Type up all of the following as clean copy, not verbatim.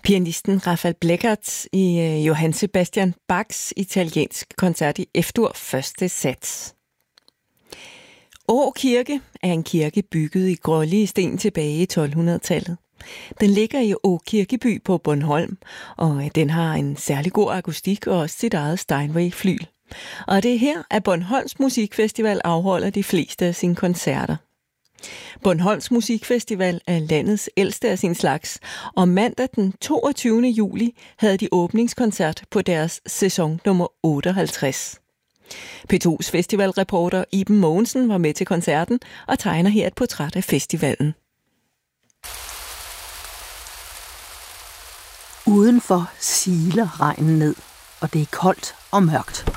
Pianisten Rafael Bleckert i Johann Sebastian Bachs italiensk koncert i F-dur første sats. Å Kirke er en kirke bygget i grålige sten tilbage i 1200-tallet. Den ligger i Å Kirkeby på Bornholm, og den har en særlig god akustik og også sit eget Steinway-flyl. Og det er her, at Bornholms Musikfestival afholder de fleste af sine koncerter. Bornholms Musikfestival er landets ældste af sin slags, og mandag den 22. juli havde de åbningskoncert på deres sæson nummer 58. P2's festivalreporter Iben Mogensen var med til koncerten og tegner her et portræt af festivalen. Udenfor siler regnen ned, og det er koldt og mørkt.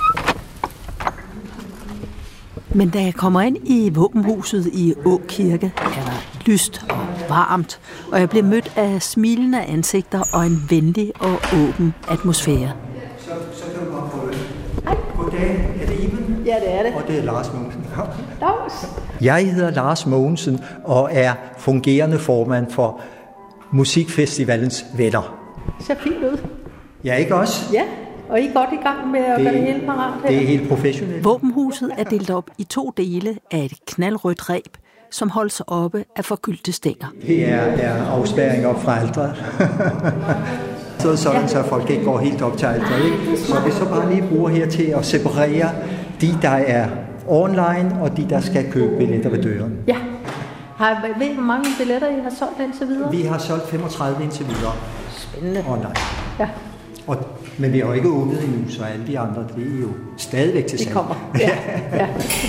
Men da jeg kommer ind i våbenhuset i Å Kirke, er der lyst og varmt, og jeg bliver mødt af smilende ansigter og en venlig og åben atmosfære. Så kan du godt prøve. Goddag, er det Iben? Ja, det er det. Og det er Lars Mogensen. Dags. Jeg hedder Lars Mogensen og er fungerende formand for Musikfestivalens venner. Ser fint ud. Ja, ikke også? Ja, og I er godt i gang med at gøre det hele parat her. Det er helt professionelt. Våbenhuset er delt op i 2 dele af et knaldrødt reb, som holdes oppe af forgyldte stænger. Det er afspærring op fra alteret. Så sådan, så folk ikke går helt op til alteret. Ikke? Så vi så bare lige bruger her til at separere de, der er online, og de, der skal købe billetter ved døren. Ja. Ved I, hvor mange billetter I har solgt indtil videre? Vi har solgt 35 indtil videre. Spændende. Online. Ja. Men vi har jo ikke åbnet endnu, så alle de andre, det er jo stadigvæk til salg. Det kommer. Ja. Ja.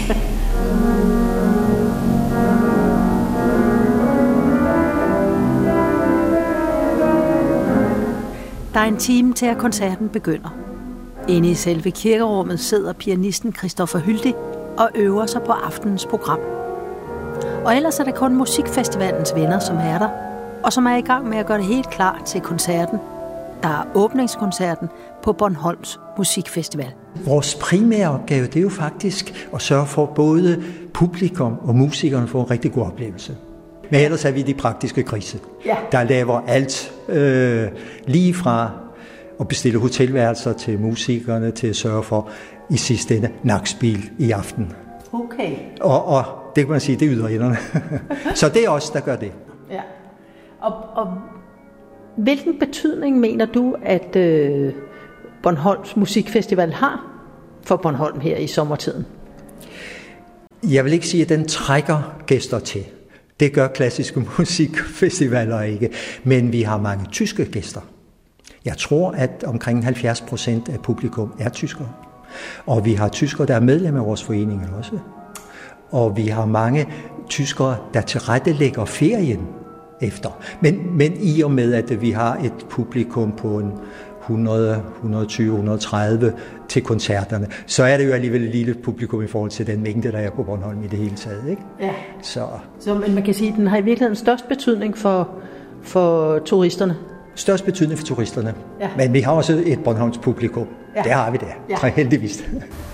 Der er en time til, at koncerten begynder. Inde i selve kirkerummet sidder pianisten Christopher Hyldig og øver sig på aftenens program. Og ellers er det kun Musikfestivalens venner, som er der, og som er i gang med at gøre det helt klar til koncerten. Der er åbningskoncerten på Bornholms Musikfestival. Vores primære opgave, det er jo faktisk at sørge for, at både publikum og musikerne får en rigtig god oplevelse. Men ellers er vi de praktiske grise, der laver alt lige fra at bestille hotelværelser til musikerne, til at sørge for i sidste ende nakspil i aften. Okay. Og det kan man sige, det er yderenderne. Så det er os, der gør det. Ja. Og hvilken betydning mener du, at Bornholms Musikfestival har for Bornholm her i sommertiden? Jeg vil ikke sige, at den trækker gæster til. Det gør klassiske musikfestivaler ikke. Men vi har mange tyske gæster. Jeg tror, at omkring 70% af publikum er tyskere. Og vi har tyskere, der er medlem af vores forening også. Og vi har mange tyskere, der tilrettelægger ferien efter. Men i og med, at vi har et publikum på en 100, 120, 130 til koncerterne, så er det jo alligevel et lille publikum i forhold til den mængde, der er på Bornholm i det hele taget. Ikke? Ja. Så men man kan sige, at den har i virkeligheden størst betydning for turisterne. Størst betydning for turisterne. Ja. Men vi har også et Bornholms publikum. Ja. Det har vi der, heldigvis.